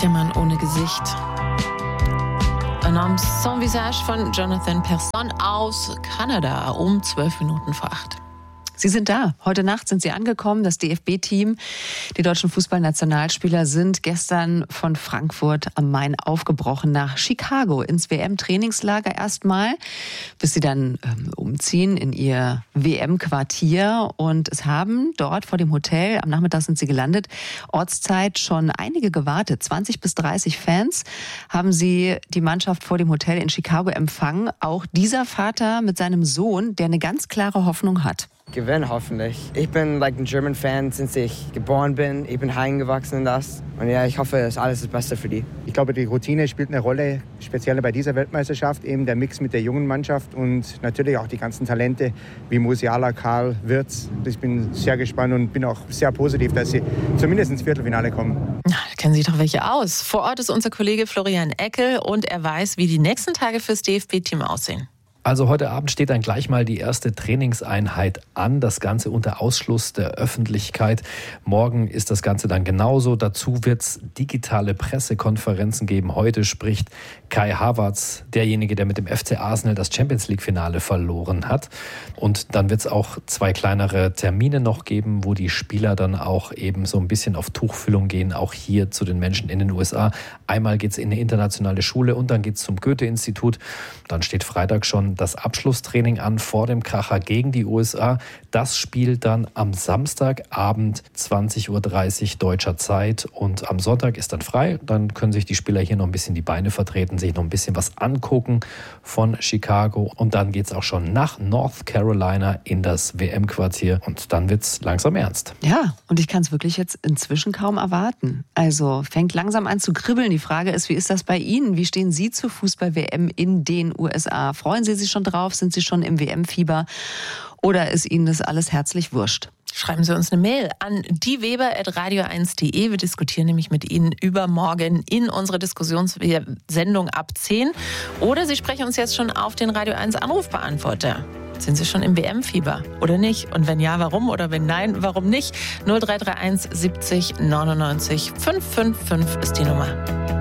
Der Mann ohne Gesicht. Un homme sans visage von Jonathan Persson aus Kanada um 7:12. Sie sind da. Heute Nacht sind Sie angekommen. Das DFB-Team, die deutschen Fußballnationalspieler, sind gestern von Frankfurt am Main aufgebrochen nach Chicago ins WM-Trainingslager erstmal, bis sie dann umziehen in ihr WM-Quartier. Und es haben dort vor dem Hotel, am Nachmittag sind sie gelandet, Ortszeit schon einige gewartet. 20 bis 30 Fans haben sie die Mannschaft vor dem Hotel in Chicago empfangen. Auch dieser Vater mit seinem Sohn, der eine ganz klare Hoffnung hat. Gewinnen hoffentlich. Ich bin ein German-Fan, seit ich geboren bin. Ich bin reingewachsen in das. Und ja, ich hoffe, das ist alles das Beste für die. Ich glaube, die Routine spielt eine Rolle, speziell bei dieser Weltmeisterschaft. Eben der Mix mit der jungen Mannschaft und natürlich auch die ganzen Talente wie Musiala, Karl, Wirtz. Ich bin sehr gespannt und bin auch sehr positiv, dass sie zumindest ins Viertelfinale kommen. Da kennen sich doch welche aus. Vor Ort ist unser Kollege Florian Eckel und er weiß, wie die nächsten Tage fürs DFB-Team aussehen. Also heute Abend steht dann gleich mal die erste Trainingseinheit an. Das Ganze unter Ausschluss der Öffentlichkeit. Morgen ist das Ganze dann genauso. Dazu wird es digitale Pressekonferenzen geben. Heute spricht Kai Havertz, derjenige, der mit dem FC Arsenal das Champions-League-Finale verloren hat. Und dann wird es auch 2 kleinere Termine noch geben, wo die Spieler dann auch eben so ein bisschen auf Tuchfüllung gehen, auch hier zu den Menschen in den USA. Einmal geht es in eine internationale Schule und dann geht es zum Goethe-Institut. Dann steht Freitag schon das Abschlusstraining an vor dem Kracher gegen die USA. Das spielt dann am Samstagabend 20:30 Uhr deutscher Zeit und am Sonntag ist dann frei. Dann können sich die Spieler hier noch ein bisschen die Beine vertreten, sich noch ein bisschen was angucken von Chicago und dann geht es auch schon nach North Carolina in das WM-Quartier und dann wird es langsam ernst. Ja, und ich kann es wirklich jetzt inzwischen kaum erwarten. Also fängt langsam an zu kribbeln. Die Frage ist, wie ist das bei Ihnen? Wie stehen Sie zur Fußball-WM in den USA? Freuen Sie sich schon drauf? Sind Sie schon im WM-Fieber? Oder ist Ihnen das alles herzlich wurscht? Schreiben Sie uns eine Mail an dieweber@radio1.de. Wir diskutieren nämlich mit Ihnen übermorgen in unserer Diskussionssendung ab 10. Oder Sie sprechen uns jetzt schon auf den Radio 1 Anrufbeantworter. Sind Sie schon im WM-Fieber oder nicht? Und wenn ja, warum? Oder wenn nein, warum nicht? 0331 70 99 555 ist die Nummer.